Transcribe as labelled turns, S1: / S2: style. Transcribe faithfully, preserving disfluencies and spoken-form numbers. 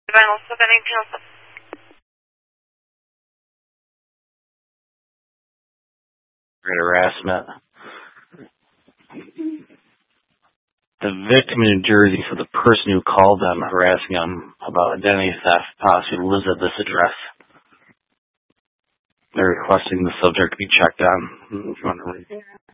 S1: Vinyl Spinning Council.
S2: Harassment. The victim in New Jersey, so the person who called them harassing them about identity theft possibly lives at this address. They're requesting the subject to be checked on. If you want to read.